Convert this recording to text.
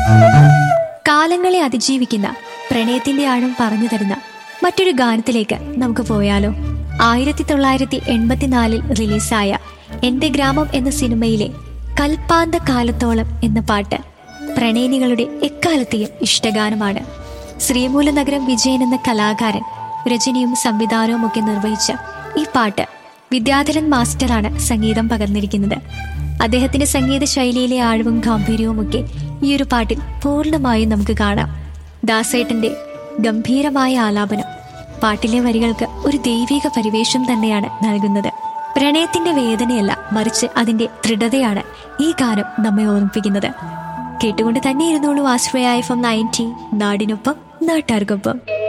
കാലങ്ങളെ അതിജീവിക്കുന്ന പ്രണയത്തിന്റെ ആഴം പറഞ്ഞു തരുന്ന മറ്റൊരു ഗാനത്തിലേക്ക് നമുക്ക് പോയാലോ? 1984 റിലീസായ എന്റെ ഗ്രാമം എന്ന സിനിമയിലെ കൽപ്പാന്ത കാലത്തോളം എന്ന പാട്ട് പ്രണയിനികളുടെ എക്കാലത്തെയും ഇഷ്ടഗാനമാണ്. ശ്രീമൂലനഗരം വിജയൻ എന്ന കലാകാരൻ രചനയും സംവിധാനവും ഒക്കെ നിർവഹിച്ച ഈ പാട്ട് വിദ്യാധരൻ മാസ്റ്ററാണ് സംഗീതം പകർന്നിരിക്കുന്നത്. അദ്ദേഹത്തിന്റെ സംഗീത ശൈലിയിലെ ആഴവും ഗാംഭീര്യവും ഒക്കെ ഈ ഒരു പാട്ടിൽ പൂർണ്ണമായും നമുക്ക് കാണാം. ദാസേട്ടന്റെ ഗംഭീരമായ ആലാപനം പാട്ടിലെ വരികൾക്ക് ഒരു ദൈവിക പരിവേഷം തന്നെയാണ് നൽകുന്നത്. പ്രണയത്തിന്റെ വേദനയല്ല, മറിച്ച് അതിന്റെ ദൃഢതയാണ് ഈ ഗാനം നമ്മെ ഓർമ്മിപ്പിക്കുന്നത്. കേട്ടുകൊണ്ട് തന്നെ ഇരുന്നോളൂ ആശ്രയ FM 90, നാടിനൊപ്പം നാട്ടാർക്കൊപ്പം.